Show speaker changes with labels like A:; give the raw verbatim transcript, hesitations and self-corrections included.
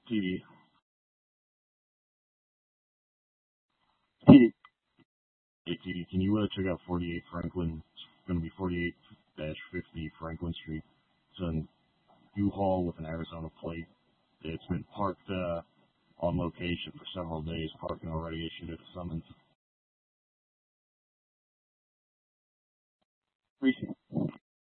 A: T V. Hey, T V, can you uh, check out forty-eight Franklin? It's going to be forty-eight fifty Franklin Street. It's a U-Haul with an Arizona plate. It's been parked uh, on location for several days. Parking already issued it a summons. Recent